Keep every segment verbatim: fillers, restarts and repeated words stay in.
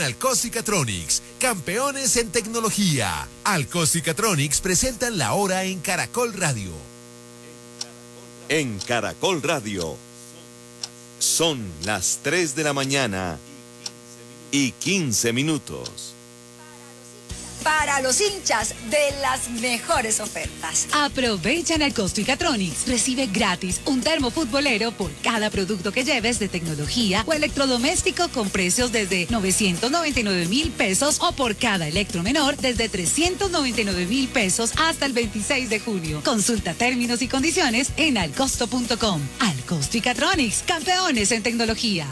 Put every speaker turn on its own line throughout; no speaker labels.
Alcosicatronics, campeones en tecnología. Alcosicatronics presentan la hora en Caracol Radio.
En Caracol Radio son las tres de la mañana y quince minutos.
Para los hinchas de las mejores ofertas.
Aprovecha en Alcosicatronics. Recibe gratis un termo futbolero por cada producto que lleves de tecnología o electrodoméstico con precios desde novecientos noventa y nueve mil pesos o por cada electro menor desde trescientos noventa y nueve mil pesos hasta el veintiséis de junio. Consulta términos y condiciones en alcosto punto com. Alcosicatronics, campeones en tecnología.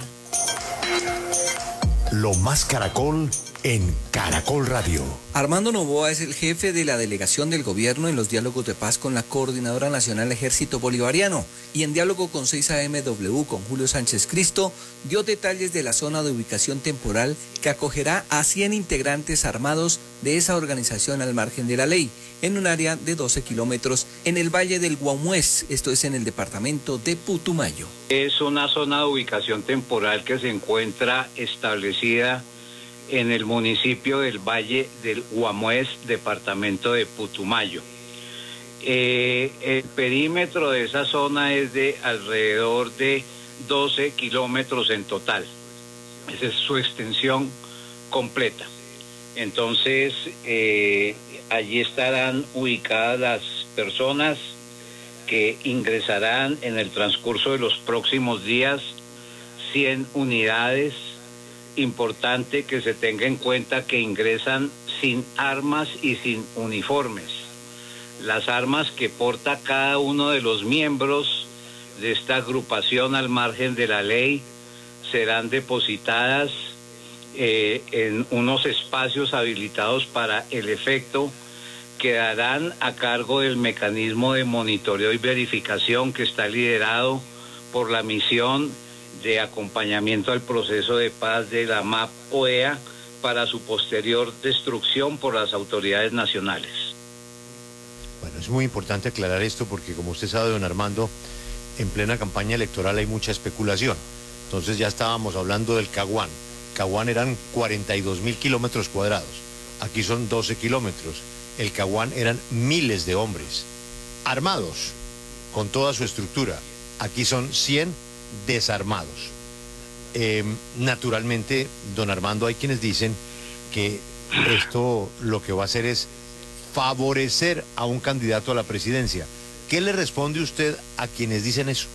Lo más Caracol en Caracol Radio.
Armando Noboa es el jefe de la delegación del gobierno en los diálogos de paz con la Coordinadora Nacional Ejército Bolivariano y en diálogo con seis A M W con Julio Sánchez Cristo dio detalles de la zona de ubicación temporal que acogerá a cien integrantes armados de esa organización al margen de la ley en un área de doce kilómetros en el Valle del Guamués, esto es en el departamento de Putumayo.
Es una zona de ubicación temporal que se encuentra establecida en el municipio del Valle del Guamués, departamento de Putumayo. Eh, el perímetro de esa zona es de alrededor de doce kilómetros en total. Esa es su extensión completa. Entonces, eh, allí estarán ubicadas las personas que ingresarán en el transcurso de los próximos días, cien unidades. Importante que se tenga en cuenta que ingresan sin armas y sin uniformes. Las armas que porta cada uno de los miembros de esta agrupación al margen de la ley serán depositadas eh, en unos espacios habilitados para el efecto, quedarán a cargo del mecanismo de monitoreo y verificación que está liderado por la misión de acompañamiento al proceso de paz de la M A P O E A para su posterior destrucción por las autoridades nacionales.
Bueno, es muy importante aclarar esto porque, como usted sabe, don Armando, en plena campaña electoral hay mucha especulación. Entonces ya estábamos hablando del Caguán. Caguán eran cuarenta y dos mil kilómetros cuadrados. Aquí son doce kilómetros. El Caguán eran miles de hombres armados con toda su estructura. Aquí son cien desarmados. Eh, naturalmente, don Armando, hay quienes dicen que esto lo que va a hacer es favorecer a un candidato a la presidencia. ¿Qué le responde usted a quienes dicen eso?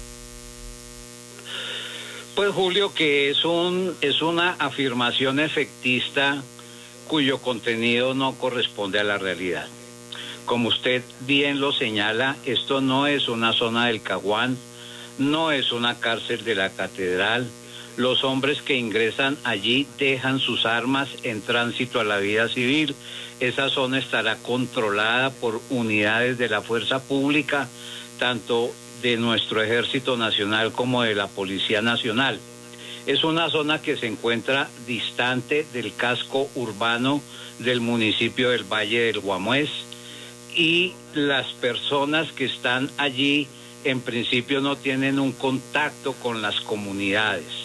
Pues, Julio, que es un es una afirmación efectista cuyo contenido no corresponde a la realidad. Como usted bien lo señala, esto no es una zona del Caguán, no es una cárcel de la catedral. Los hombres que ingresan allí dejan sus armas en tránsito a la vida civil. Esa zona estará controlada por unidades de la fuerza pública, tanto de nuestro Ejército Nacional como de la Policía Nacional. Es una zona que se encuentra distante del casco urbano del municipio del Valle del Guamués y las personas que están allí en principio no tienen un contacto con las comunidades.